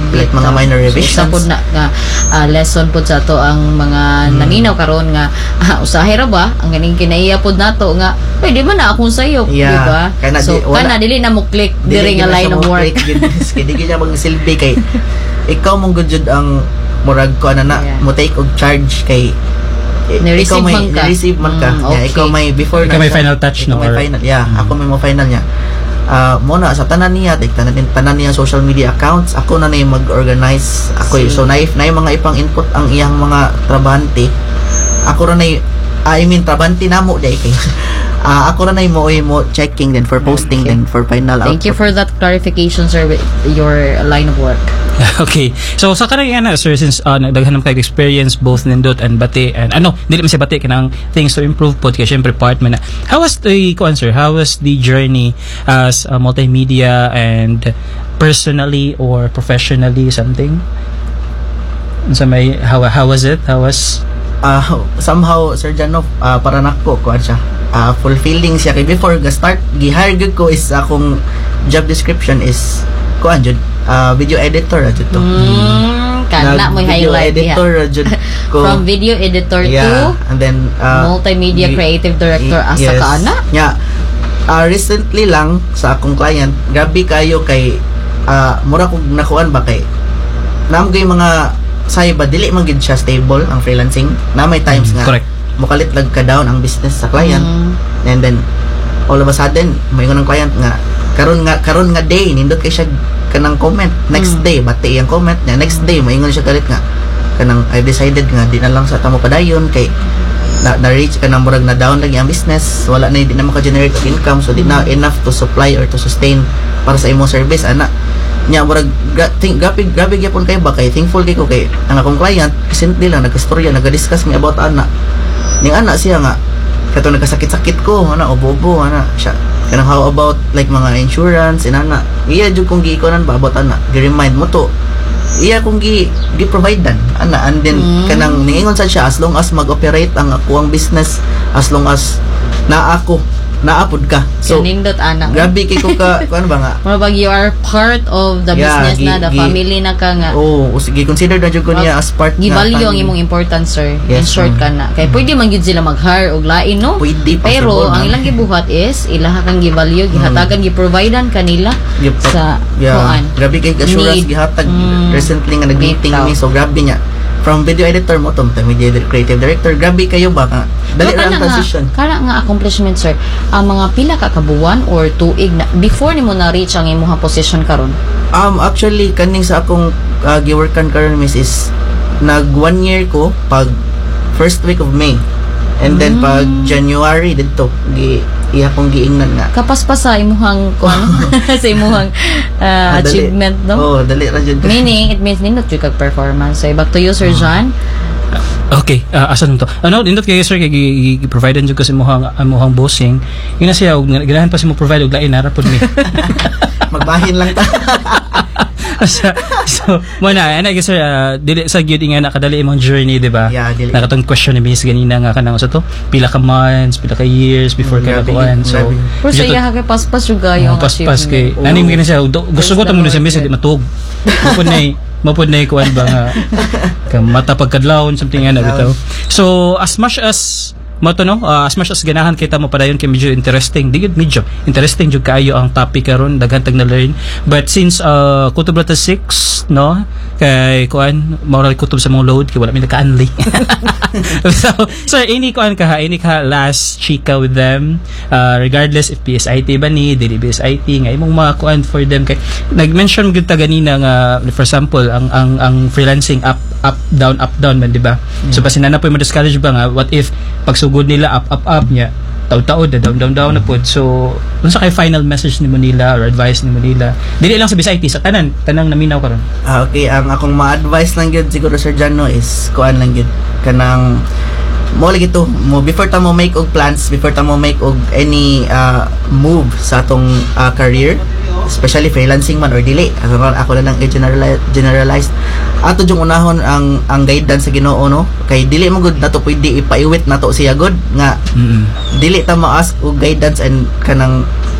like mga minor revisions. So, po na nga lesson po sa to ang mga naminaw karon nga usahay ra ba ang ganing kinaiya pod nato nga pwede man na akong sayop, di ba? So kana dili na mo click diri nga line of work. Kay dili na magsilbi kay ikaw mong gud ang murag ko na mo take og charge kay ikaw may receive man ka. Okay. Ikaw may before ikaw may final touch no or final. Ako may mo final niya. Muna sa tanan niya, tanan niya social media accounts, ako na mag-organize. Ako so na mga ipang input ang iyang mga trabahante. Ako na trabahante namo day kay. Ako na mo checking then for posting then for final output. Thank you for that clarification, sir, with your line of work. Okay. So sa kanang sir, since nagdaghan kay experience both nindot and bati and dili man si bati kanang things to improve pod kay syempre part man na. How was the answer? How was the journey as a multimedia and personally or professionally something? So may how was it? How was somehow Sir Jano para nako kuan siya. Fulfilling siya kay before ga start gi-hire gud ko is akong job description is kuan jud video editor ra jud to. Kana mo highlight editor jud ko from video editor to and then multimedia creative director asa ka ana. Recently lang sa akong client grabe kayo kay mura kog nakuan ba kay namgay mga say ba dili man gid siya stable ang freelancing na may times nga mukalit lag ka down ang business sa client and then all of a sudden moingon ang client nga karon nga day nindot kay siya kanang comment next day bati ang comment niya next day moingon siya kalit nga kanang I decided nga di na lang sa tamo padayon kay na reach kanang murag na down lagi ang business wala na di na maka-generate of income so di na enough to supply or to sustain para sa imong service ana nya murag grabe gyapon kay ba kay thankful kay ko kay ang akong client recently lang nagkastorya naga-discuss me about ana ning ana siya nga kato nagkasakit-sakit ko ana obobo ana siya kanang how about like mga insurance inana iya jud kung giikonan ba about ana gi-remind mo to iya kung gi-providean ana and then kanang ningingon sad siya as long as mag-operate ang akuang business as long as naapod ka so nindot ana grabe kay ko ka kuan ba nga murag you are part of the business na the family na ka nga sige consider na jud ko niya as part givalue ang imong importance sir in short ka na kay pwede man gid sila mag-hire og lain no pwede pero ang ilang gibuhat is ilaha kang givalue gihatagan gi-providean kanila sa kuan grabe kay assurance gihatag recently nga nag-meeting mi so grabe niya from video editor mo to media creative director grabe kayo ba ka dali ra ang transition kana nga accomplishment sir ang mga pila ka kabuwan or tuig na before nimo na reach ang imong position karon actually kaning sa akong giworkan karon miss is nag 1 year ko pag first week of May and then pag January dito iya kong giingnan nga kapaspas sa imuhang sa imuhang achievement no dali ra jud meaning it means nindot jud kag performance so back to you Sir John. Okay, asan to? Nindot kay sir kay gi-provide jud kasi muhang bossing. Yun na siya ganahan pa si mo provide og lain ara pud mi. Magbahin lang ta. so muna ana sir dili sa gyud nga nakadali imong journey di ba nakatong question ni Miss ganina nga kanang sa to pila ka months pila ka years before ka nakuan so pero sa iya kay paspas jud gayo paspas kay ani mo siya gusto ko ta mo sa Miss di matug mapod na kuan ba nga mata pagkadlawon something ana bitaw so as much as as much as ganahan kita mo padayon kay medyo interesting digid medyo interesting jud kaayo ang topic karon daghan tag na learn but since kutob ta 6 no kay kuan moral kutob sa mong load kay wala mi naka-unli so sir ini kuan ka last chika with them regardless if PSIT ba ni dili PSIT nga imong mga kuan for them kay nag-mention gud ta ganina nga for example ang freelancing up down man di ba so pasin na po mo discourage ba nga what if pagsugod nila up niya taud-taud down na pod so unsa kay final message nimo nila or advice nimo nila dili lang sa BSIT sa tanang naminaw karon okay ang akong ma-advise lang gyud siguro Sir Jano is kuan lang gyud kanang mo lagi to mo before ta mo make og plans before ta mo make og any move sa atong career especially freelancing man or dili ako na lang generalized ato jung unahon ang guidance sa Ginoo no kay dili mo gud nato pwede ipaiwit nato siya gud nga dili ta ma-ask og guidance and kanang